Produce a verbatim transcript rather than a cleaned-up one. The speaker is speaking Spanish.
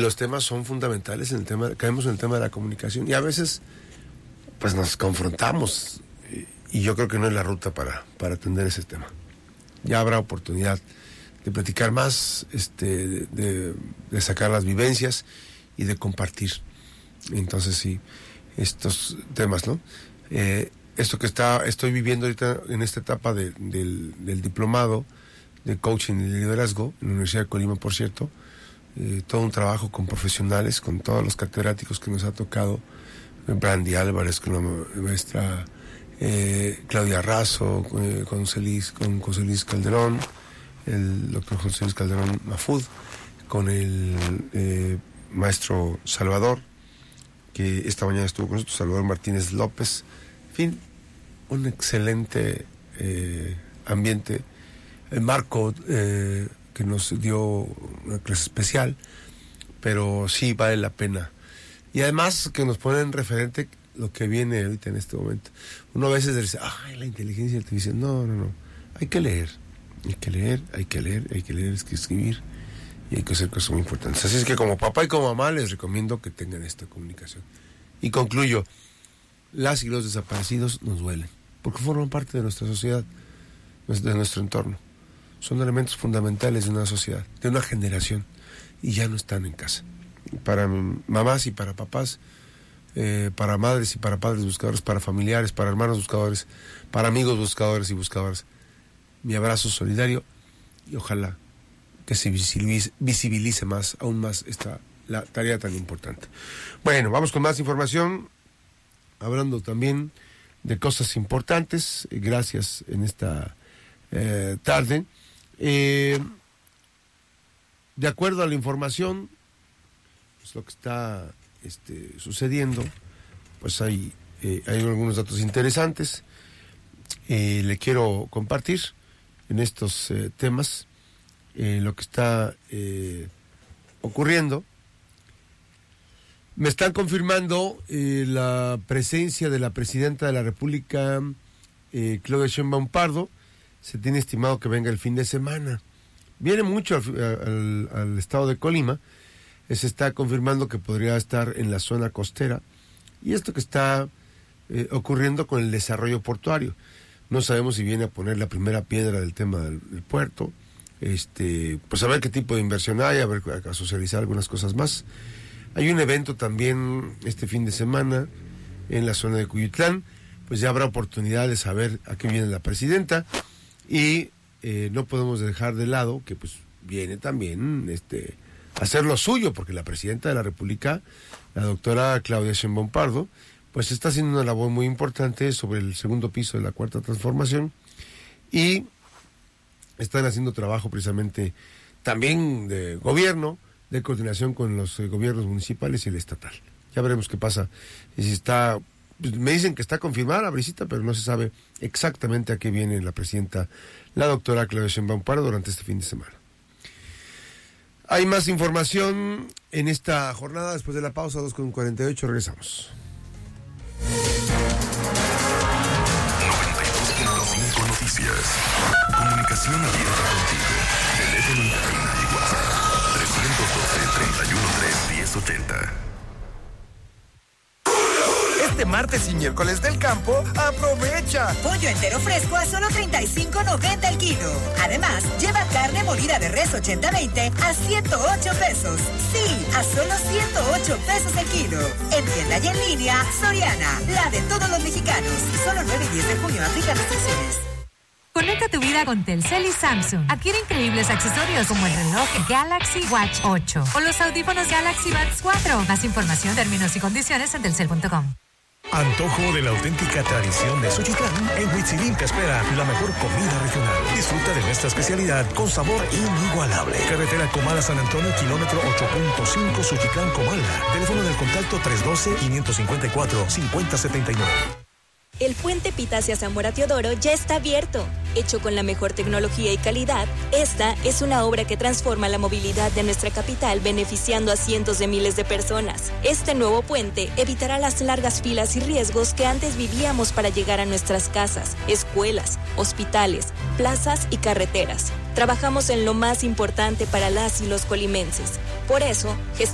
los temas son fundamentales en el tema, caemos en el tema de la comunicación, y a veces pues nos confrontamos, y, y yo creo que no es la ruta para, para atender ese tema. Ya habrá oportunidad de platicar más, este, de, de, de sacar las vivencias y de compartir. Entonces sí, estos temas, ¿no? Eh, esto que está, estoy viviendo ahorita en esta etapa de, del, del diplomado de coaching y liderazgo en la Universidad de Colima, por cierto, eh, todo un trabajo con profesionales, con todos los catedráticos que nos ha tocado, Brandy Álvarez, con la maestra eh, Claudia Razo, eh, con José Luis, con José Luis Calderón, el doctor José Luis Calderón Mafud, con el eh, maestro Salvador, que esta mañana estuvo con nosotros, Salvador Martínez López. En fin, un excelente eh, ambiente, el marco eh, que nos dio una clase especial, pero sí vale la pena. Y además que nos ponen referente lo que viene ahorita en este momento. Uno a veces dice, ay, la inteligencia artificial. No, no, no. Hay que leer. Hay que leer, hay que leer, hay que leer, hay que escribir, y hay que hacer cosas muy importantes. Así es que como papá y como mamá les recomiendo que tengan esta comunicación. Y concluyo, las y los desaparecidos nos duelen, porque forman parte de nuestra sociedad, de nuestro entorno. Son elementos fundamentales de una sociedad, de una generación, y ya no están en casa. Para mamás y para papás, eh, para madres y para padres buscadores, para familiares, para hermanos buscadores, para amigos buscadores y buscadoras, mi abrazo solidario, y ojalá que se visibilice, visibilice más, aún más, esta la tarea tan importante. Bueno, vamos con más información, hablando también de cosas importantes. Gracias en esta eh, tarde. Eh, de acuerdo a la información, pues lo que está este, sucediendo, pues hay, eh, hay algunos datos interesantes. Eh, le quiero compartir en estos eh, temas eh, lo que está eh, ocurriendo. Me están confirmando eh, la presencia de la presidenta de la República, eh, Claudia Sheinbaum Pardo. Se tiene estimado que venga el fin de semana. Viene mucho al, al, al estado de Colima. Se está confirmando que podría estar en la zona costera. Y esto que está eh, ocurriendo con el desarrollo portuario. No sabemos si viene a poner la primera piedra del tema del, del puerto, este, pues a ver qué tipo de inversión hay, a ver, a socializar algunas cosas más. Hay un evento también este fin de semana en la zona de Cuyitlán, pues ya habrá oportunidad de saber a qué viene la presidenta, y eh, no podemos dejar de lado que pues viene también este, a hacer lo suyo, porque la presidenta de la República, la doctora Claudia Sheinbaum Pardo, pues está haciendo una labor muy importante sobre el segundo piso de la Cuarta Transformación, y están haciendo trabajo precisamente también de gobierno, de coordinación con los eh, gobiernos municipales y el estatal. Ya veremos qué pasa. Y si está, pues, me dicen que está confirmada la visita, pero no se sabe exactamente a qué viene la presidenta, la doctora Claudia Sheinbaum Pardo, durante este fin de semana. Hay más información en esta jornada. Después de la pausa, dos con cuarenta y ocho, regresamos. noventa y dos punto cinco Noticias. Comunicación abierta contigo. Teléfono en cabina y WhatsApp. trescientos doce, treinta y uno, tres, diez, ochenta. Este martes y miércoles del campo, aprovecha. Pollo entero fresco a solo treinta y cinco noventa el kilo. Además, lleva carne molida de res ochenta veinte a ciento ocho pesos. Sí, a solo ciento ocho pesos el kilo. En tienda y en línea, Soriana, la de todos los mexicanos. Solo nueve y diez de junio, aplica restricciones. Conecta tu vida con Telcel y Samsung. Adquiere increíbles accesorios como el reloj Galaxy Watch ocho o los audífonos Galaxy Buds cuatro. Más información, términos y condiciones en telcel punto com. Antojo de la auténtica tradición de Xochitlán. En Huitzilín te espera la mejor comida regional. Disfruta de nuestra especialidad con sabor inigualable. Carretera Comala San Antonio, kilómetro ocho punto cinco, Xochitlán, Comala. Teléfono del contacto tres uno dos, cinco cinco cuatro, cinco cero siete nueve. El puente Pitacia Zamora Teodoro ya está abierto. Hecho con la mejor tecnología y calidad, esta es una obra que transforma la movilidad de nuestra capital, beneficiando a cientos de miles de personas. Este nuevo puente evitará las largas filas y riesgos que antes vivíamos para llegar a nuestras casas, escuelas, hospitales, plazas y carreteras. Trabajamos en lo más importante para las y los colimenses. Por eso,